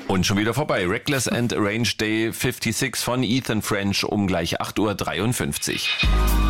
Und schon wieder vorbei. Reckless and Arranged Day 56 von Ethan French um gleich 8:53 Uhr.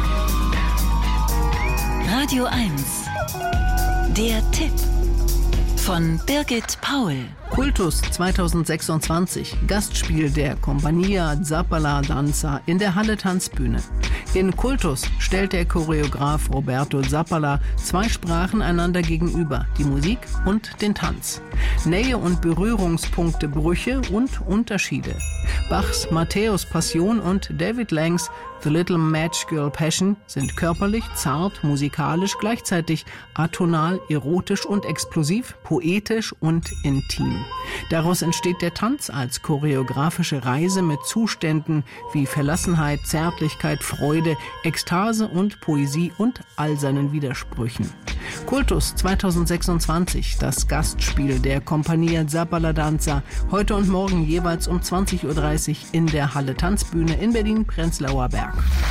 Radio 1. Der Tipp von Birgit Paul. Kultus 2026, Gastspiel der Compagnia Zappala Danza in der Halle Tanzbühne. In Kultus stellt der Choreograf Roberto Zappala zwei Sprachen einander gegenüber, die Musik und den Tanz. Nähe und Berührungspunkte, Brüche und Unterschiede. Bachs Matthäus Passion und David Langs The Little Match Girl Passion sind körperlich, zart, musikalisch, gleichzeitig atonal, erotisch und explosiv, poetisch und intim. Daraus entsteht der Tanz als choreografische Reise mit Zuständen wie Verlassenheit, Zärtlichkeit, Freude, Ekstase und Poesie und all seinen Widersprüchen. Kultus 2026, das Gastspiel der Compagnia Zappala Danza, heute und morgen jeweils um 20:30 Uhr in der Halle Tanzbühne in Berlin-Prenzlauer Berg.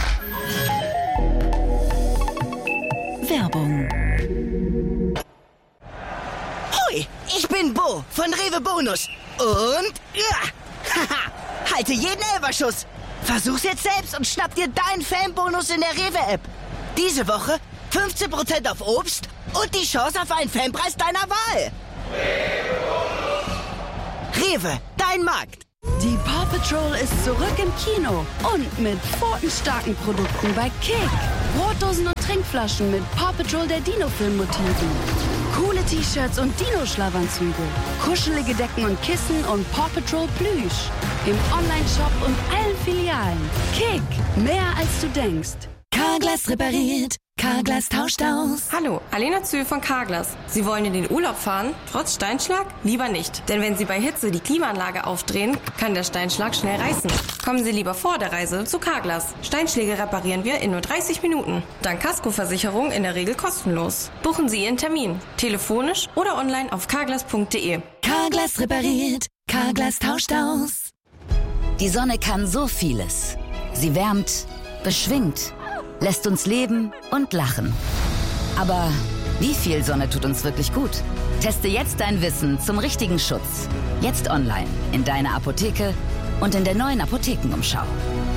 Werbung. Hoi, ich bin Bo von Rewe Bonus. Und halte jeden Elferschuss. Versuch's jetzt selbst und schnapp dir deinen Fanbonus in der Rewe-App. Diese Woche 15% auf Obst und die Chance auf einen Fanpreis deiner Wahl. Rewe, dein Markt. Die Paw Patrol ist zurück im Kino und mit pfotenstarken Produkten bei Kick. Brotdosen und Trinkflaschen mit Paw Patrol der Dino-Film-Motiven. Coole T-Shirts und Dino-Schlafanzüge. Kuschelige Decken und Kissen und Paw Patrol Plüsch. Im Online-Shop und allen Filialen. Kick, mehr als du denkst. Carglass repariert. Carglass tauscht aus. Hallo, Alena Zühl von Carglass. Sie wollen in den Urlaub fahren? Trotz Steinschlag? Lieber nicht. Denn wenn Sie bei Hitze die Klimaanlage aufdrehen, kann der Steinschlag schnell reißen. Kommen Sie lieber vor der Reise zu Carglass. Steinschläge reparieren wir in nur 30 Minuten. Dank Kaskoversicherung in der Regel kostenlos. Buchen Sie Ihren Termin. Telefonisch oder online auf carglass.de. Carglass repariert. Carglass tauscht aus. Die Sonne kann so vieles. Sie wärmt, beschwingt, lässt uns leben und lachen. Aber wie viel Sonne tut uns wirklich gut? Teste jetzt dein Wissen zum richtigen Schutz. Jetzt online, in deiner Apotheke und in der neuen Apothekenumschau.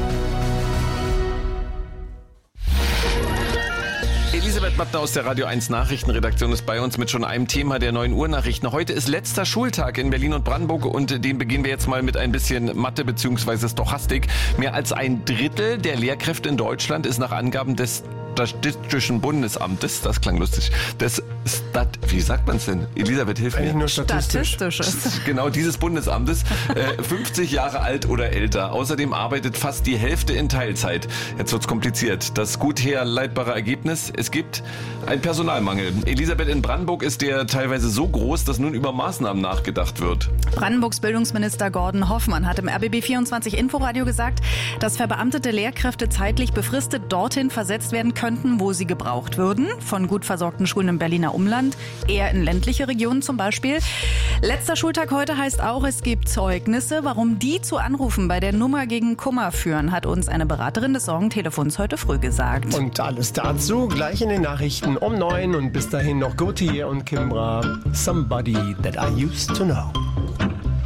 Elisabeth Mattner aus der Radio 1 Nachrichtenredaktion ist bei uns mit schon einem Thema der 9 Uhr Nachrichten. Heute ist letzter Schultag in Berlin und Brandenburg und den beginnen wir jetzt mal mit ein bisschen Mathe bzw. Stochastik. Mehr als ein Drittel der Lehrkräfte in Deutschland ist nach Angaben des Statistischen Bundesamtes, das klang lustig, wie sagt man es denn? Elisabeth, hilf mir. Eigentlich nur Statistisches. Genau, dieses Bundesamtes, 50 Jahre alt oder älter. Außerdem arbeitet fast die Hälfte in Teilzeit. Jetzt wird's kompliziert. Das gut herleitbare Ergebnis, es gibt einen Personalmangel. Elisabeth, in Brandenburg ist der teilweise so groß, dass nun über Maßnahmen nachgedacht wird. Brandenburgs Bildungsminister Gordon Hoffmann hat im RBB24 Inforadio gesagt, dass verbeamtete Lehrkräfte zeitlich befristet dorthin versetzt werden könnten, wo sie gebraucht würden. Von gut versorgten Schulen im Berliner Umland, eher in ländliche Regionen zum Beispiel. Letzter Schultag heute heißt auch, es gibt Zeugnisse. Warum die zu Anrufen bei der Nummer gegen Kummer führen, hat uns eine Beraterin des Sorgentelefons heute früh gesagt. Und alles dazu gleich in den Nachrichten um 9 und bis dahin noch Gautier und Kimbra. Somebody that I used to know.